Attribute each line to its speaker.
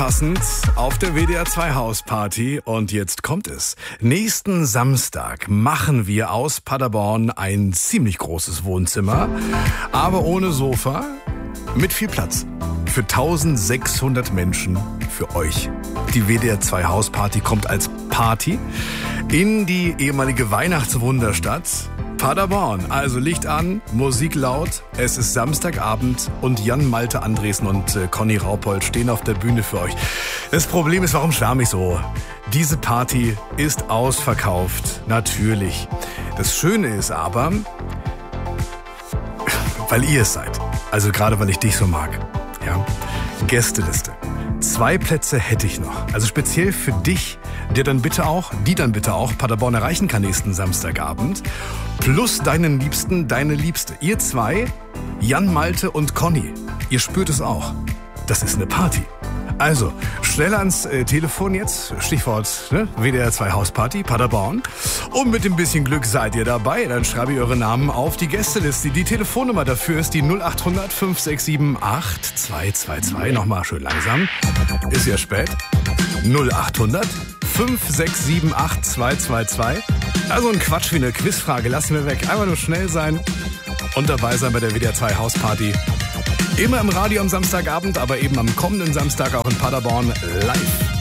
Speaker 1: Passend auf der WDR 2 Hausparty und jetzt kommt es. Nächsten Samstag machen wir aus Paderborn ein ziemlich großes Wohnzimmer, aber ohne Sofa, mit viel Platz. Für 1600 Menschen, für euch. Die WDR 2 Hausparty kommt als Party in die ehemalige Weihnachtswunderstadt Paderborn. Also Licht an, Musik laut, es ist Samstagabend und Jan Malte Andresen und Conny Raupold stehen auf der Bühne für euch. Das Problem ist, warum schwärme ich so? Diese Party ist ausverkauft, natürlich. Das Schöne ist aber, weil ihr es seid, also gerade weil ich dich so mag, ja, Gästeliste. 2 Plätze hätte ich noch. Also speziell für dich, die dann bitte auch Paderborn erreichen kann nächsten Samstagabend. Plus deinen Liebsten, deine Liebste. Ihr 2, Jan Malte und Conny. Ihr spürt es auch. Das ist eine Party. Also, schnell ans Telefon jetzt. Stichwort WDR 2 Hausparty, Paderborn. Und mit ein bisschen Glück seid ihr dabei. Dann schreibe ich eure Namen auf die Gästeliste. Die Telefonnummer dafür ist die 0800 567 8222. Nochmal schön langsam. Ist ja spät. 0800 567 8222. Also ein Quatsch wie eine Quizfrage. Lassen wir weg. Einfach nur schnell sein und dabei sein bei der WDR 2 Hausparty. Immer im Radio am Samstagabend, aber eben am kommenden Samstag auch in Paderborn live.